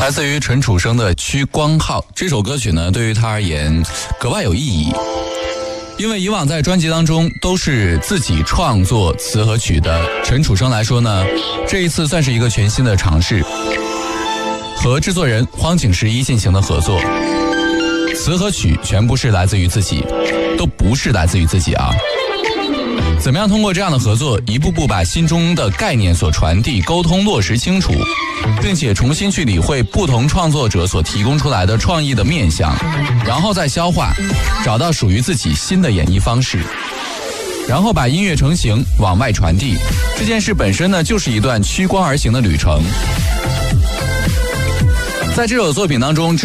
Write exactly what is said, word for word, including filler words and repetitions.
来自于陈楚生的《趋光号》。这首歌曲呢，对于他而言格外有意义，因为以往在专辑当中都是自己创作词和曲的陈楚生来说呢，这一次算是一个全新的尝试，和制作人荒井十一进行的合作，词和曲全部是来自于自己，都不是来自于自己啊。怎么样通过这样的合作，一步步把心中的概念所传递、沟通落实清楚，并且重新去理会不同创作者所提供出来的创意的面向，然后再消化，找到属于自己新的演绎方式，然后把音乐成型往外传递。这件事本身呢，就是一段趋光而行的旅程。在这首作品当中，